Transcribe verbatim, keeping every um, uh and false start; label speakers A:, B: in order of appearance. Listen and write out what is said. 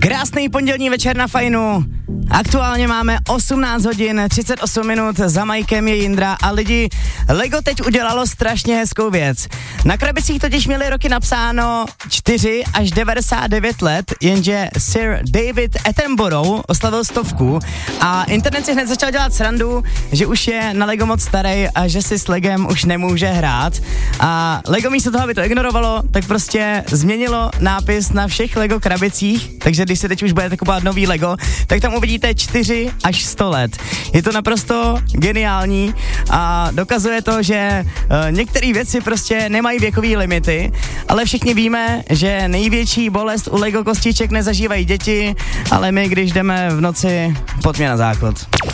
A: Krásný pondělní večer na Fajnu. Aktuálně máme osmnáct hodin třicet osm minut, za Majkem je Jindra a lidi, Lego teď udělalo strašně hezkou věc. Na krabicích totiž měli roky napsáno čtyři až devadesát devět let, jenže Sir David Attenborough oslavil stovku a internet si hned začal dělat srandu, že už je na Lego moc starý a že si s Legem už nemůže hrát. A Lego místo toho, aby to ignorovalo, tak prostě změnilo nápis na všech Lego krabicích, takže když si teď už budete kupovat nový Lego, tak tam uvidíte čtyři až sto let. Je to naprosto geniální a dokazuje to, že uh, některé věci prostě nemají věkové limity, ale všichni víme, že největší bolest u Lego kostiček nezažívají děti, ale my, když jdeme v noci, pojďme na záchod.